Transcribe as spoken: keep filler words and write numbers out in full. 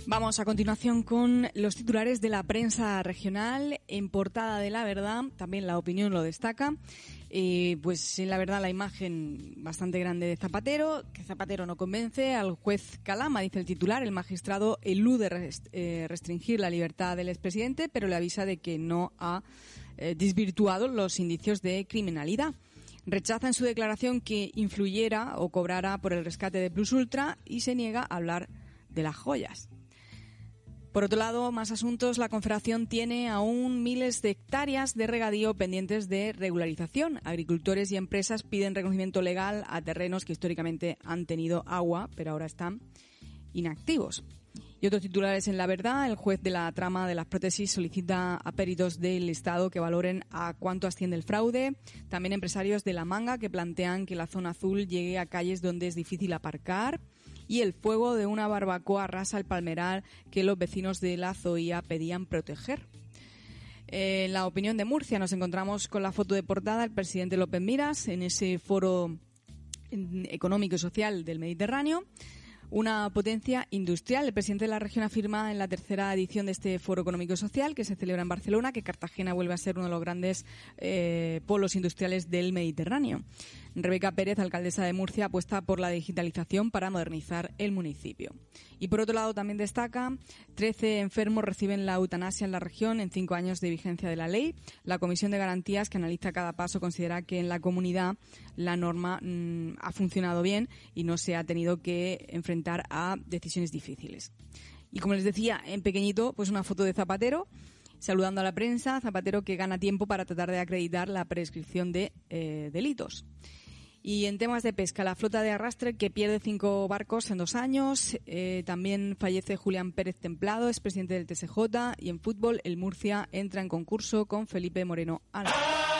Vamos a continuación con los titulares de la prensa regional. En portada de La Verdad, también La Opinión lo destaca. Eh, pues en La Verdad la imagen bastante grande de Zapatero, que Zapatero no convence al juez Calama, dice el titular. El magistrado elude rest, eh, restringir la libertad del expresidente, pero le avisa de que no ha eh, desvirtuado los indicios de criminalidad. Rechaza en su declaración que influyera o cobrara por el rescate de Plus Ultra y se niega a hablar de las joyas. Por otro lado, más asuntos. La Confederación tiene aún miles de hectáreas de regadío pendientes de regularización. Agricultores y empresas piden reconocimiento legal a terrenos que históricamente han tenido agua, pero ahora están inactivos. Y otros titulares en La Verdad. El juez de la trama de las prótesis solicita a peritos del Estado que valoren a cuánto asciende el fraude. También empresarios de La Manga que plantean que la zona azul llegue a calles donde es difícil aparcar. Y el fuego de una barbacoa arrasa el palmeral que los vecinos de La Zoía pedían proteger. En La Opinión de Murcia nos encontramos con la foto de portada del presidente López Miras en ese foro económico y social del Mediterráneo. Una potencia industrial. El presidente de la región afirma en la tercera edición de este Foro Económico y Social, que se celebra en Barcelona, que Cartagena vuelve a ser uno de los grandes eh, polos industriales del Mediterráneo. Rebeca Pérez, alcaldesa de Murcia, apuesta por la digitalización para modernizar el municipio. Y por otro lado también destaca, trece enfermos reciben la eutanasia en la región en cinco años de vigencia de la ley. La Comisión de Garantías, que analiza cada paso, considera que en la comunidad la norma mmm, ha funcionado bien y no se ha tenido que enfrentar a decisiones difíciles. Y como les decía, en pequeñito, pues una foto de Zapatero saludando a la prensa. Zapatero que gana tiempo para tratar de acreditar la prescripción de eh, delitos. Y en temas de pesca, la flota de arrastre que pierde cinco barcos en dos años. Eh, también fallece Julián Pérez Templado, expresidente del T S J. Y en fútbol, el Murcia entra en concurso con Felipe Moreno Álvarez.